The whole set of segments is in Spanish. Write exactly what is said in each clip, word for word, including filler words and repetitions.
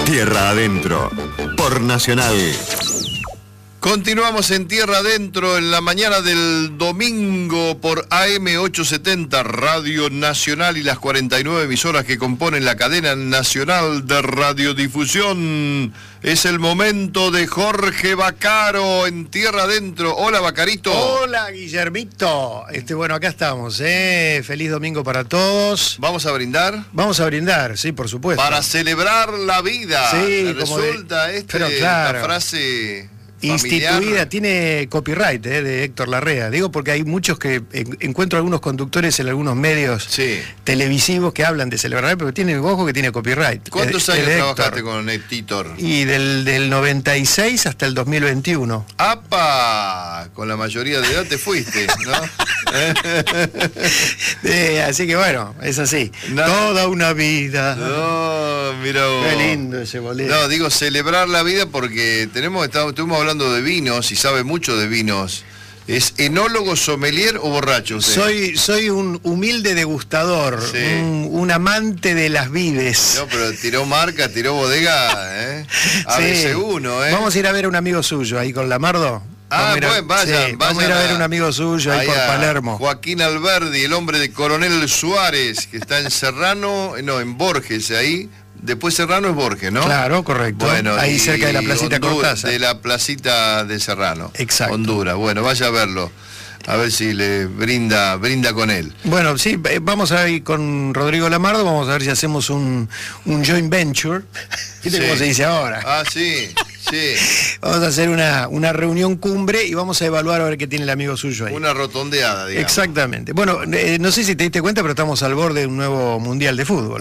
Tierra Adentro, por Nacional. Continuamos en Tierra Adentro en la mañana del domingo por A M ochocientos setenta Radio Nacional y las cuarenta y nueve emisoras que componen la cadena nacional de radiodifusión. Es el momento de Jorge Vaccaro en Tierra Adentro. Hola, Vaccarito. Hola, Guillermito. Este, bueno, acá estamos, ¿eh? Feliz domingo para todos. ¿Vamos a brindar? Vamos a brindar, sí, por supuesto. Para celebrar la vida. Sí, resulta de... este, Pero claro, la frase... instituida, familiar. Tiene copyright eh, de Héctor Larrea. Digo porque hay muchos que en, encuentro algunos conductores en algunos medios sí. televisivos que hablan de celebrar, pero tiene ojo que tiene copyright. ¿Cuántos es, años es trabajaste con Héctor? Y del, del noventa y seis hasta el dos mil veintiuno. ¡Apa! Con la mayoría de edad te fuiste, ¿no? eh, así que bueno, es así. No. Toda una vida. No, mira vos. Qué lindo ese bolero. No, digo celebrar la vida porque tenemos estamos, estuvimos hablando de vinos y sabe mucho de vinos. ¿Es enólogo, sommelier o borracho usted? Soy, soy un humilde degustador, sí. un, un amante de las vides. No, pero tiró marca, tiró bodega, ¿eh? A veces sí. uno, ¿eh? Vamos a ir a ver a un amigo suyo ahí con Lamardo. Ah, vamos pues vayan, sí, vayan. Vamos a ir a ver a un amigo suyo ahí, ahí por Palermo. Joaquín Alberdi, el hombre de Coronel Suárez, que está en Serrano, no, en Borges, ahí. Después Serrano es Borges, ¿no? Claro, correcto. Bueno, ahí cerca de la placita Honduras, Cortázar. de la placita de Serrano. Exacto. Honduras. Bueno, vaya a verlo. A ver si le brinda brinda con él. Bueno, sí, vamos a ir con Rodrigo Lamardo, vamos a ver si hacemos un, un joint venture. ¿Viste sí. cómo se dice ahora? Ah, sí, sí. Vamos a hacer una, una reunión cumbre y vamos a evaluar a ver qué tiene el amigo suyo ahí. Una rotondeada, digamos. Exactamente. Bueno, eh, no sé si te diste cuenta, pero estamos al borde de un nuevo Mundial de Fútbol.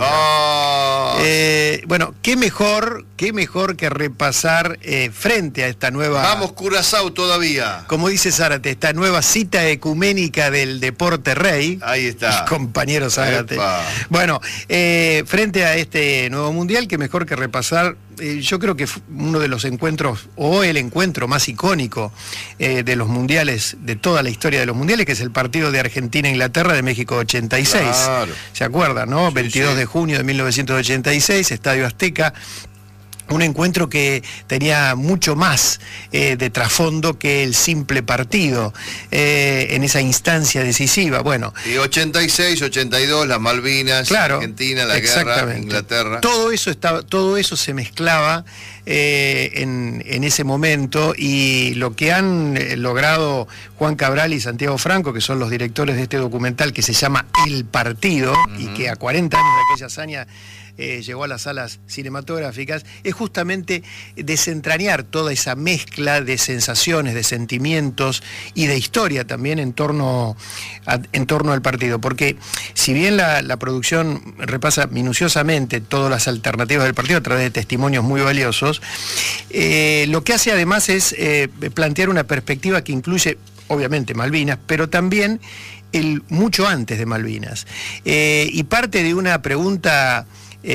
Oh. Eh, bueno, qué mejor, qué mejor que repasar eh, frente a esta nueva... Vamos, Curazao todavía. Como dice Zárate, esta nueva cita ecuménica del deporte rey. Ahí está. Compañero Zárate. Bueno, eh, frente a este nuevo Mundial, qué mejor que repasar... Eh, yo creo que uno de los encuentros, o el encuentro más icónico eh, de los mundiales, de toda la historia de los mundiales, que es el partido de Argentina-Inglaterra de México ochenta y seis. Claro. ¿Se acuerdan, no? Sí, veintidós sí. de junio de mil novecientos ochenta y seis, Estadio Azteca. Un encuentro que tenía mucho más eh, de trasfondo que el simple partido eh, en esa instancia decisiva. Bueno, y ochenta y seis, ochenta y dos, las Malvinas, claro, Argentina, la guerra, Inglaterra. Todo eso estaba, todo eso se mezclaba eh, en, en ese momento, y lo que han eh, logrado Juan Cabral y Santiago Franco, que son los directores de este documental que se llama El Partido, uh-huh. y que a cuarenta años de aquella hazaña Eh, llegó a las salas cinematográficas, es justamente desentrañar toda esa mezcla de sensaciones, de sentimientos y de historia también en torno, a, en torno al partido, porque si bien la, la producción repasa minuciosamente todas las alternativas del partido a través de testimonios muy valiosos, eh, lo que hace además es eh, plantear una perspectiva que incluye obviamente Malvinas, pero también el mucho antes de Malvinas, eh, y parte de una pregunta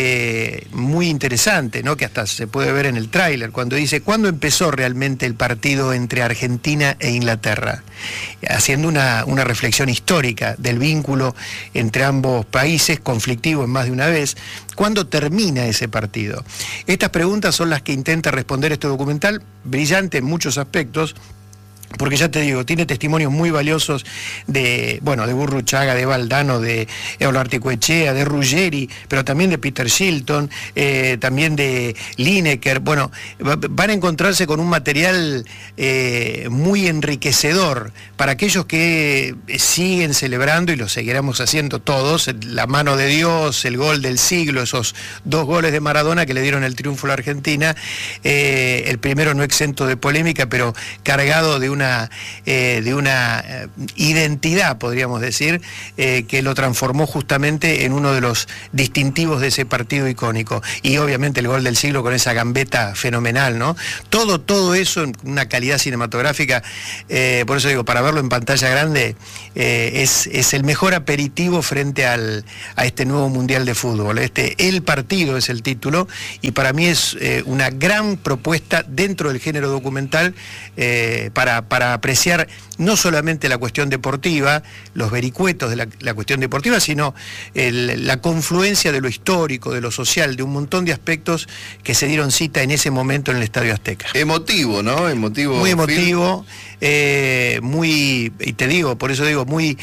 Eh, muy interesante, ¿no? Que hasta se puede ver en el tráiler, cuando dice, ¿cuándo empezó realmente el partido entre Argentina e Inglaterra? Haciendo una, una reflexión histórica del vínculo entre ambos países, conflictivo en más de una vez. ¿Cuándo termina ese partido? Estas preguntas son las que intenta responder este documental, brillante en muchos aspectos, porque ya te digo, tiene testimonios muy valiosos de, bueno, de Burruchaga, de Valdano, de Eolo Articoechea, de Ruggeri, pero también de Peter Shilton, eh, también de Lineker. Bueno, van a encontrarse con un material eh, muy enriquecedor para aquellos que siguen celebrando, y lo seguiremos haciendo todos, la mano de Dios, el gol del siglo, esos dos goles de Maradona que le dieron el triunfo a la Argentina, eh, el primero no exento de polémica, pero cargado de una Una, eh, de una eh, identidad, podríamos decir, eh, que lo transformó justamente en uno de los distintivos de ese partido icónico. Y obviamente el gol del siglo con esa gambeta fenomenal, ¿no? Todo, todo eso en una calidad cinematográfica, eh, por eso digo, para verlo en pantalla grande, eh, es, es el mejor aperitivo frente al, a este nuevo Mundial de Fútbol. Este, El Partido es el título, y para mí es eh, una gran propuesta dentro del género documental eh, para para apreciar no solamente la cuestión deportiva, los vericuetos de la, la cuestión deportiva, sino el, la confluencia de lo histórico, de lo social, de un montón de aspectos que se dieron cita en ese momento en el Estadio Azteca. Emotivo, ¿no? Emotivo. Muy emotivo, eh, muy, y te digo, por eso digo, muy,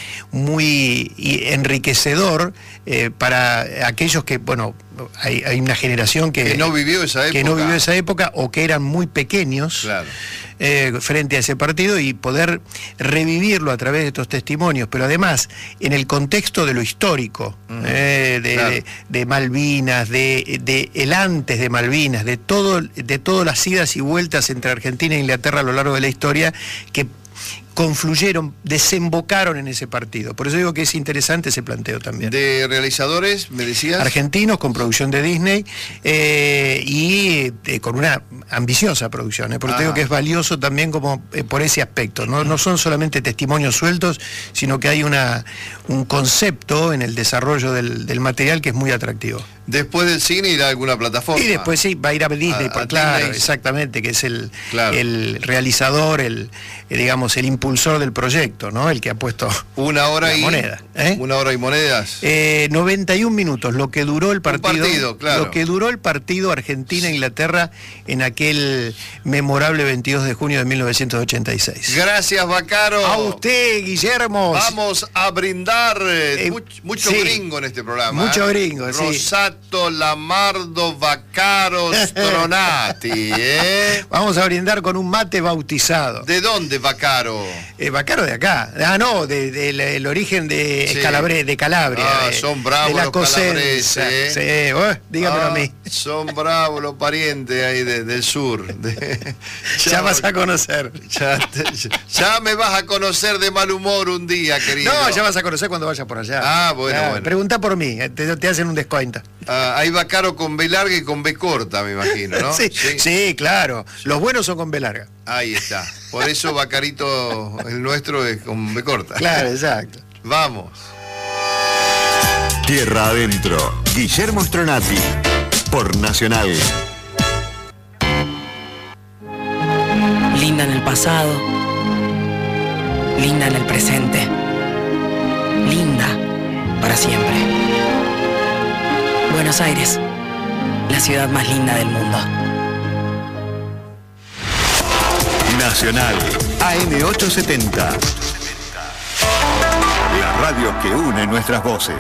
muy enriquecedor eh, para aquellos que, bueno, hay, hay una generación que, que no vivió esa época. que no vivió esa época o que eran muy pequeños. Claro. Eh, frente a ese partido y poder revivirlo a través de estos testimonios, pero además en el contexto de lo histórico, uh-huh. eh, de, claro. de, de Malvinas, de, de el antes de Malvinas, de todo, de todas las idas y vueltas entre Argentina e Inglaterra a lo largo de la historia que confluyeron, desembocaron en ese partido. Por eso digo que es interesante ese planteo también. ¿De realizadores, me decías? Argentinos, con producción de Disney, eh, y eh, con una ambiciosa producción, eh, porque te digo que es valioso también como eh, por ese aspecto. ¿no? No son solamente testimonios sueltos, sino que hay una, un concepto en el desarrollo del, del material que es muy atractivo. Después del cine irá a alguna plataforma. Y después sí, va a ir a Disney, a, por, a claro, Disney. Exactamente, que es el, claro. el realizador, el eh, digamos, el impulsor del proyecto, ¿no? El que ha puesto una hora la y moneda. ¿eh? Una hora y monedas. Eh, noventa y un minutos, lo que duró el partido. Un partido, claro. Lo que duró el partido Argentina-Inglaterra en aquel memorable veintidós de junio de mil novecientos ochenta y seis. Gracias, Vaccaro. A usted, Guillermo. Vamos a brindar eh, eh, mucho, mucho sí. gringo en este programa. Mucho ¿eh? gringo, Rosato, sí. Rosato, Lamardo, Vaccaro, Stronati, ¿eh? Vamos a brindar con un mate bautizado. ¿De dónde, Vaccaro? Eh, Vaccaro de acá. Ah, no, del de, de, el origen de, sí. Calabre, de Calabria. Ah, de, son bravos de los calabreses, ¿eh? Sí, oh, dígamelo ah, a mí. Son bravos los parientes ahí de, del sur. De, ya, ya vas a conocer. Ya, te, ya me vas a conocer de mal humor un día, querido. No, ya vas a conocer cuando vayas por allá. Ah, bueno, ah, bueno. Pregunta por mí, te, te hacen un descuento. Ah, hay Vaccaro con B larga y con B corta, me imagino, ¿no? sí, sí, sí, claro. Los buenos son con B larga. Ahí está. Por eso Vaccarito, el nuestro, es con B corta. Claro, exacto. Vamos. Tierra Adentro. Guillermo Stronati. Por Nacional. Linda en el pasado. Linda en el presente. Linda para siempre. Buenos Aires, la ciudad más linda del mundo. Nacional A M ochocientos setenta. La radio que une nuestras voces.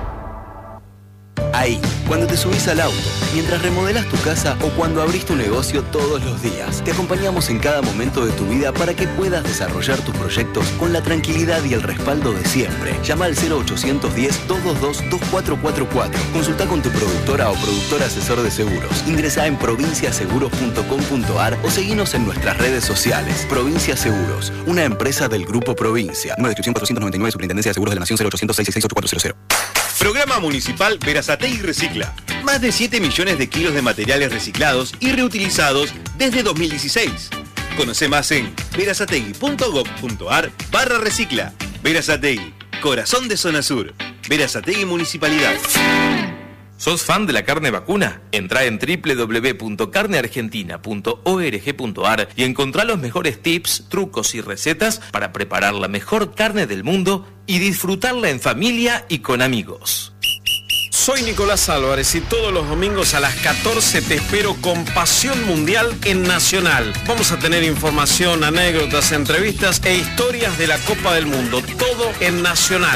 Ahí, cuando te subís al auto, mientras remodelás tu casa o cuando abrís tu negocio todos los días. Te acompañamos en cada momento de tu vida para que puedas desarrollar tus proyectos con la tranquilidad y el respaldo de siempre. Llama al cero ochocientos diez, doscientos veintidós, veinticuatro cuarenta y cuatro. Consulta con tu productora o productor asesor de seguros. Ingresá en provincia seguros punto com punto ar o seguinos en nuestras redes sociales. Provincia Seguros, una empresa del Grupo Provincia. Número de inscripción cuatrocientos noventa y nueve, Superintendencia de Seguros de la Nación, cero ochocientos seis seis seis ocho cuatro cero cero. Programa Municipal Berazategui Recicla. Más de siete millones de kilos de materiales reciclados y reutilizados desde dos mil dieciséis. Conoce más en berazategui punto gob punto ar barra recicla. Berazategui, corazón de Zona Sur. Berazategui Municipalidad. ¿Sos fan de la carne vacuna? Entrá en doble u doble u doble u punto carne argentina punto org punto ar y encontrá los mejores tips, trucos y recetas para preparar la mejor carne del mundo y disfrutarla en familia y con amigos. Soy Nicolás Álvarez y todos los domingos a las catorce te espero con Pasión Mundial en Nacional. Vamos a tener información, anécdotas, entrevistas e historias de la Copa del Mundo. Todo en Nacional.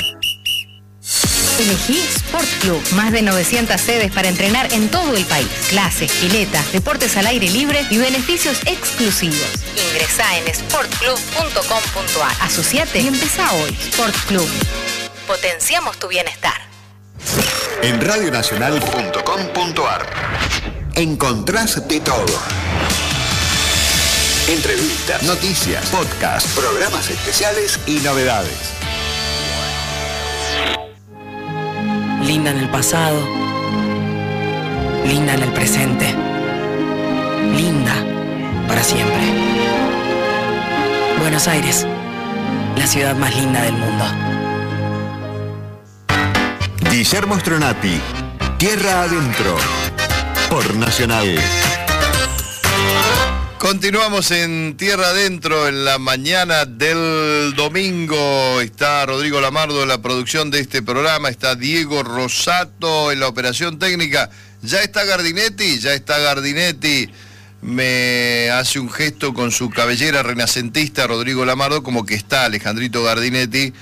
Elegí Sport Club, más de novecientas sedes para entrenar en todo el país. Clases, piletas, deportes al aire libre y beneficios exclusivos. Ingresá en sport club punto com punto ar. Asociate y empezá hoy. Sport Club. Potenciamos tu bienestar. En radio nacional punto com punto ar encontrás de todo. Entrevistas, noticias, podcasts, programas especiales y novedades. Linda en el pasado, linda en el presente, linda para siempre. Buenos Aires, la ciudad más linda del mundo. Guillermo Stronati, Tierra Adentro, por Nacional. Continuamos en Tierra Adentro en la mañana del domingo. Está Rodrigo Lamardo en la producción de este programa, está Diego Rosato en la operación técnica. Ya está Gardinetti, ya está Gardinetti. Me hace un gesto con su cabellera renacentista Rodrigo Lamardo, como que está Alejandrito Gardinetti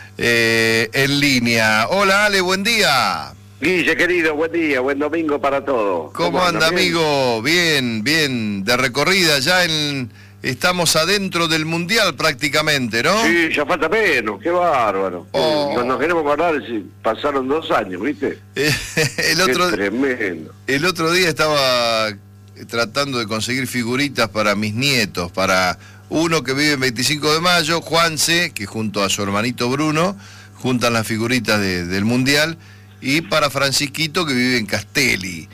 eh, en línea. Hola Ale, buen día. Guille, querido, buen día, buen domingo para todos. ¿Cómo, ¿Cómo anda, bien? amigo? Bien, bien, de recorrida, ya en, estamos adentro del Mundial prácticamente, ¿no? Sí, ya falta menos, qué bárbaro. Oh. Cuando nos queremos acordar, pasaron dos años, ¿viste? el otro, qué tremendo. El otro día estaba tratando de conseguir figuritas para mis nietos, para uno que vive en veinticinco de mayo, Juanse, que junto a su hermanito Bruno, juntan las figuritas de, del Mundial, y para Francisquito, que vive en Castelli.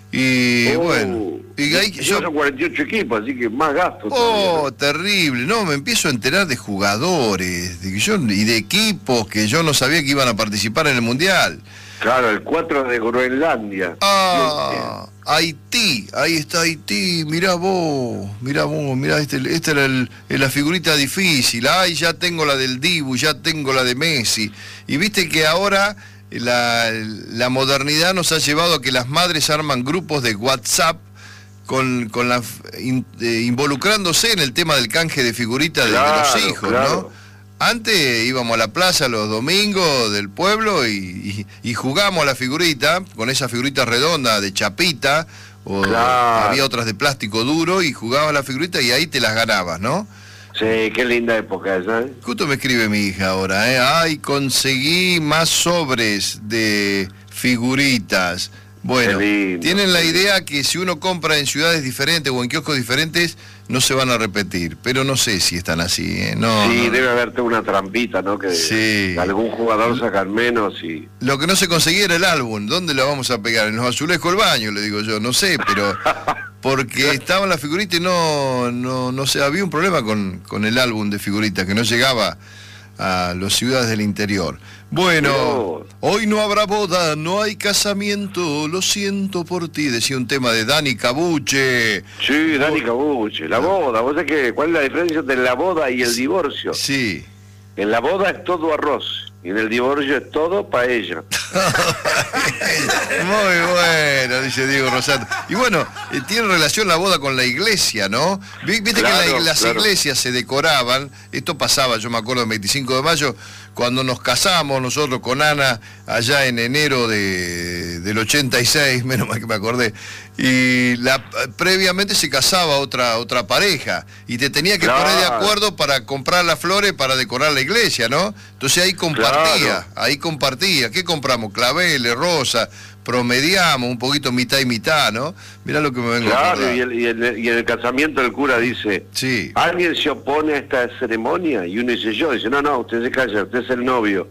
Y oh, bueno, y ahí, yo son cuarenta y ocho equipos, así que más gastos. Oh, todavía, ¿no? Terrible. No, me empiezo a enterar de jugadores de que yo, y de equipos que yo no sabía que iban a participar en el Mundial. Claro, el cuatro de Groenlandia. Ah, Haití, ahí está Haití, mirá vos, mirá vos, mirá, este, esta era el, la figurita difícil. Ay, ya tengo la del Dibu, ya tengo la de Messi. Y viste que ahora La, la modernidad nos ha llevado a que las madres arman grupos de WhatsApp con, con la, in, eh, involucrándose en el tema del canje de figuritas de, claro, de los hijos, claro. ¿no? Antes íbamos a la plaza los domingos del pueblo y, y, y jugábamos a la figurita, con esa figurita redonda de chapita, o claro. había otras de plástico duro, y jugabas a la figurita y ahí te las ganabas, ¿no? Sí, qué linda época esa, ¿eh? Justo me escribe mi hija ahora, ¿eh? Ay, conseguí más sobres de figuritas. Bueno, lindo, tienen la idea que si uno compra en ciudades diferentes o en kioscos diferentes, no se van a repetir, pero no sé si están así, ¿eh? No, sí, no. Debe haberte una trampita, ¿no? Que sí. algún jugador sacan menos y... Lo que no se conseguía era el álbum. ¿Dónde lo vamos a pegar? En los azulejos del baño, le digo yo, no sé, pero... Porque estaban las figuritas y no, no, no sé, había un problema con, con el álbum de figuritas, que no llegaba a las ciudades del interior. Bueno, no. Hoy no habrá boda, no hay casamiento, lo siento por ti, decía un tema de Dani Cabuche. Sí, Dani Cabuche, la boda, ¿vos sabés que, cuál es la diferencia entre la boda y el divorcio? Sí. En la boda es todo arroz, y en el divorcio es todo paella. Muy bueno, dice Diego Rosato. Y bueno, eh, tiene relación la boda con la iglesia, ¿no? Viste claro, que la, las claro. iglesias se decoraban, esto pasaba, yo me acuerdo, el veinticinco de mayo, cuando nos casamos nosotros con Ana, allá en enero de, del ochenta y seis, menos mal que me acordé, y la, previamente se casaba otra otra pareja, y te tenía que claro. poner de acuerdo para comprar las flores para decorar la iglesia, ¿no? Entonces ahí compartía, claro. ahí compartía. ¿Qué compramos? Claveles, rosa, promediamos un poquito mitad y mitad, ¿no? Mirá lo que me vengo claro, a acordar. Y, el, y, el, y en el casamiento el cura dice, sí. ¿alguien se opone a esta ceremonia? Y uno dice, yo, dice, no, no, usted se calla, usted es el novio.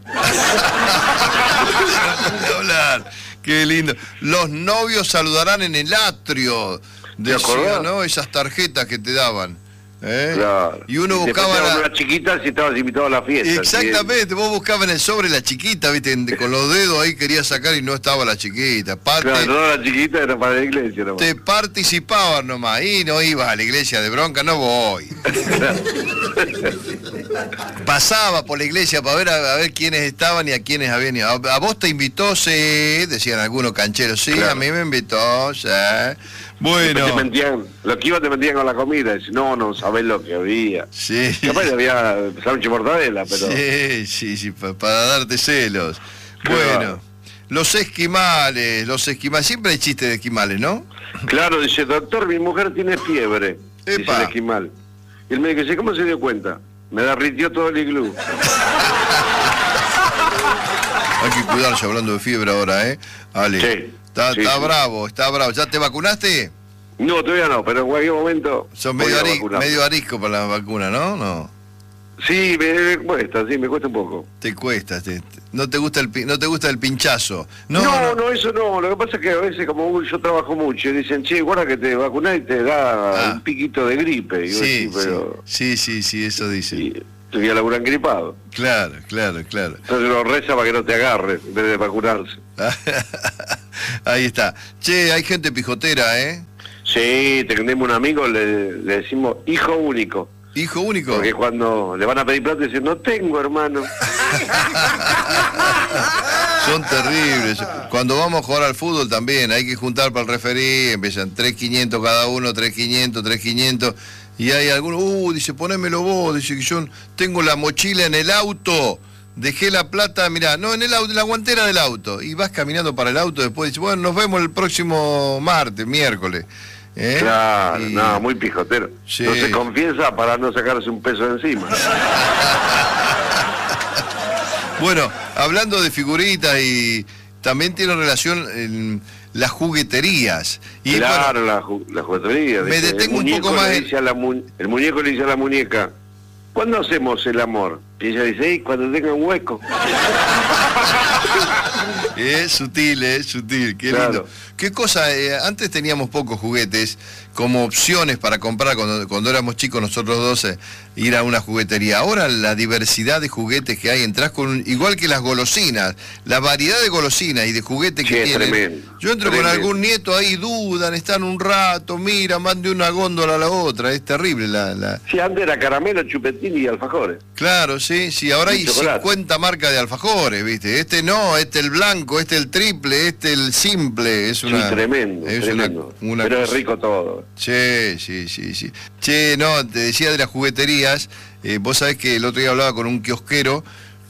hablar. Qué lindo. Los novios saludarán en el atrio, decía, ¿no? Esas tarjetas que te daban. ¿Eh? Claro. Y uno y buscaba la... una chiquita si estabas invitado a la fiesta. Exactamente, ¿sí? Vos buscabas en el sobre la chiquita, viste, con los dedos ahí querías sacar y no estaba la chiquita. Parte... Claro, no, la chiquita era para la iglesia nomás. Te participaban nomás, y no ibas a la iglesia de bronca, no voy. Pasaba por la iglesia para ver a, a ver quiénes estaban y a quiénes habían ido. A, a vos te invitó, sí, decían algunos cancheros, sí, claro. A mí me invitó, sí. Bueno. Te mentían, lo que iba te mentían con la comida, decían, no, no sabés lo que había. Sí. Capaz había sándwich mortadela, pero... Sí, sí, sí, para, para darte celos. Bueno, claro. Los esquimales, los esquimales, siempre hay chistes de esquimales, ¿no? Claro, dice, doctor, mi mujer tiene fiebre, Epa. Dice el esquimal. Y el médico dice, ¿cómo se dio cuenta? Me derritió todo el iglú. Hay que cuidarse hablando de fiebre ahora, ¿eh? Ale. Sí. Está, sí, está sí. bravo, está bravo. ¿Ya te vacunaste? No, todavía no, pero en cualquier momento... Sos medio, ari medio arisco para la vacuna, ¿no? No. Sí, me, me cuesta, sí, me cuesta un poco. Te cuesta, te, no te gusta el no te gusta el pinchazo. No, no, no, no, eso no. Lo que pasa es que a veces, como yo trabajo mucho, y dicen, che, guarda que te vacunás y te da ah. un piquito de gripe. Y sí, sí, pero... sí, sí, sí, eso dice. Sí. Te voy a laburar gripado. Claro, claro, claro. Entonces lo reza para que no te agarre, en vez de vacunarse. Ahí está. Che, hay gente pijotera, ¿eh? Sí, tenemos un amigo, le, le decimos hijo único. ¿Hijo único? Porque cuando le van a pedir plata dicen, no tengo, hermano. Son terribles. Cuando vamos a jugar al fútbol también, hay que juntar para el referí, empiezan tres quinientos cada uno, tres quinientos, tres quinientos, y hay algunos, uh, dice, ponémelo vos, dice que yo tengo la mochila en el auto, dejé la plata, mirá, no, en el auto, en la guantera del auto, y vas caminando para el auto, después dice, bueno, nos vemos el próximo martes, miércoles. ¿Eh? Claro, y... no, muy pijotero. Sí. No se confiesa para no sacarse un peso de encima. Bueno, hablando de figuritas, y también tiene relación en las jugueterías. Y claro, bueno, la, ju la juguetería. Me dice, detengo un poco más. En... A la mu el muñeco le dice a la muñeca, ¿cuándo hacemos el amor? Y ella dice, hey, cuando tenga un hueco. Es sutil, es sutil, qué claro. lindo. Qué cosa, eh, antes teníamos pocos juguetes como opciones para comprar cuando, cuando éramos chicos nosotros dos, eh, ir a una juguetería. Ahora la diversidad de juguetes que hay, entras con, igual que las golosinas, la variedad de golosinas y de juguetes sí, que tienen. Tremendo, Yo entro tremendo. con algún nieto ahí, dudan, están un rato, miran, van de una góndola a la otra, es terrible la... la... Sí, antes era caramelo, chupetín y alfajores. Claro, sí, sí, ahora y hay chocolate. cincuenta marcas de alfajores, ¿viste? Este no, este el blanco, este el triple, este el simple, es una... Sí, tremendo, es tremendo. Una, una Pero cosa... es rico todo. Sí, sí, sí, sí. Che, no, te decía de las jugueterías, eh, vos sabés que el otro día hablaba con un kiosquero,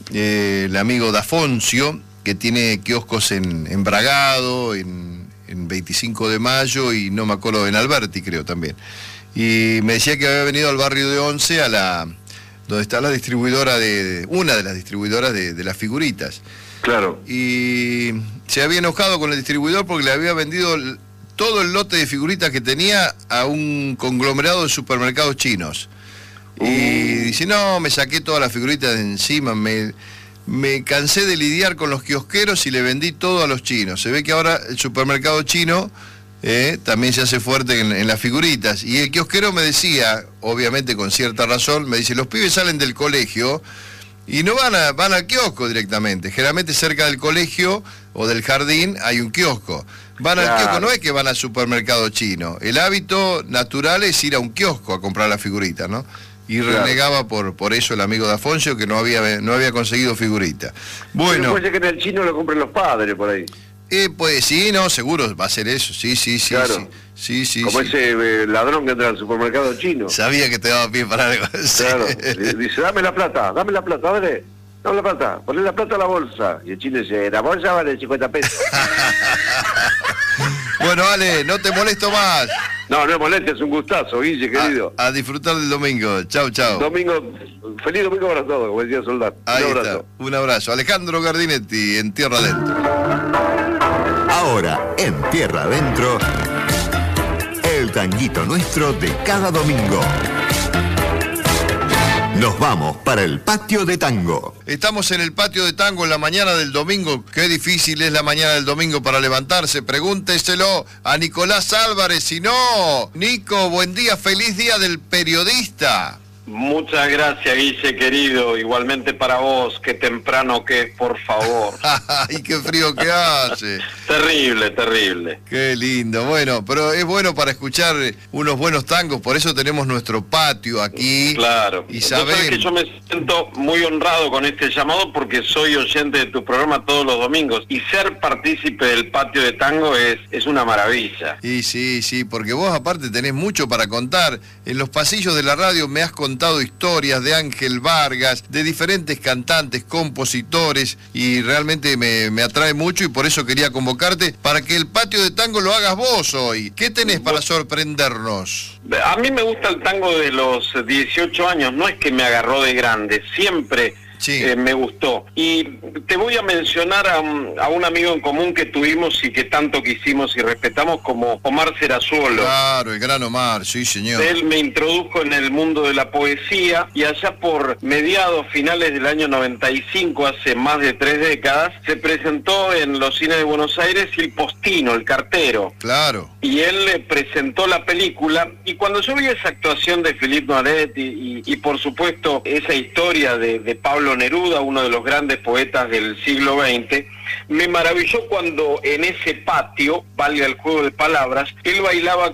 eh, el amigo Dafoncio, que tiene kioscos en, en Bragado, en, en veinticinco de mayo y no me acuerdo, en Alberti creo también. Y me decía que había venido al barrio de Once, a la donde está la distribuidora de, una de las distribuidoras de, de las figuritas. Claro. Y se había enojado con el distribuidor porque le había vendido todo el lote de figuritas que tenía a un conglomerado de supermercados chinos. Uh. Y dice, no, me saqué todas las figuritas de encima, me, me cansé de lidiar con los kiosqueros y le vendí todo a los chinos. Se ve que ahora el supermercado chino eh, también se hace fuerte en, en las figuritas. Y el kiosquero me decía, obviamente con cierta razón, me dice, los pibes salen del colegio y no van, a, van al kiosco directamente. Generalmente cerca del colegio o del jardín hay un kiosco. Van claro. al kiosco, no es que van al supermercado chino. El hábito natural es ir a un kiosco a comprar la figurita, ¿no? Y claro. renegaba por, por eso el amigo de Afonso, que no había, no había conseguido figurita. Bueno. Puede ser que en el chino lo compren los padres por ahí. Eh, pues sí, no, seguro va a ser eso, sí, sí, sí. Claro. sí. Sí, sí, como sí. ese eh, ladrón que entra al supermercado chino. Sabía que te daba pie para algo. Claro. Sí. Dice, dame la plata, dame la plata, dale. Dame la plata, ponle la plata a la bolsa. Y el chino dice, la bolsa vale cincuenta pesos. Bueno, Ale, no te molesto más. No, no molestes, es un gustazo, Guille, querido. A, a disfrutar del domingo. Chau, chau. Domingo, feliz domingo para todos, como decía Soldán. Ahí un abrazo. Está. Un abrazo. Alejandro Gardinetti, en Tierra Adentro. Ahora, en Tierra Adentro, el tanguito nuestro de cada domingo. Nos vamos para el patio de tango. Estamos en el patio de tango en la mañana del domingo. Qué difícil es la mañana del domingo para levantarse. Pregúnteselo a Nicolás Álvarez. Si no, Nico, buen día, feliz día del periodista. Muchas gracias, Guille, querido. Igualmente para vos, qué temprano que es, por favor. ¡Y qué frío que hace! Terrible, terrible. Qué lindo. Bueno, pero es bueno para escuchar unos buenos tangos, por eso tenemos nuestro patio aquí. Claro. Y sabemos que yo me siento muy honrado con este llamado porque soy oyente de tu programa todos los domingos y ser partícipe del patio de tango es, es una maravilla. Y sí, sí, porque vos aparte tenés mucho para contar. En los pasillos de la radio me has contado contado historias de Ángel Vargas, de diferentes cantantes, compositores, y realmente me, me atrae mucho y por eso quería convocarte para que el patio de tango lo hagas vos hoy. ¿Qué tenés para sorprendernos? A mí me gusta el tango de los dieciocho años, no es que me agarró de grande, siempre sí. eh, me gustó. Y te voy a mencionar a un, a un amigo en común que tuvimos y que tanto quisimos y respetamos como Omar Serazuolo. Claro, el gran Omar, sí señor. Él me introdujo en el mundo de la poesía y allá por mediados, finales del año noventa y cinco, hace más de tres décadas, se presentó en los cines de Buenos Aires El Postino, el cartero. Claro. Y él le presentó la película y cuando yo vi esa actuación de Philippe Noiret y, y, y por supuesto esa historia de, de Pablo Neruda, uno de los grandes poetas del siglo veinte, me maravilló cuando en ese patio, valga el juego de palabras, él bailaba